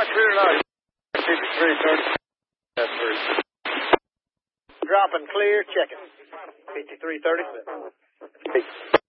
Clear tonight. 5330. That's first. Dropping clear, checking. 5337.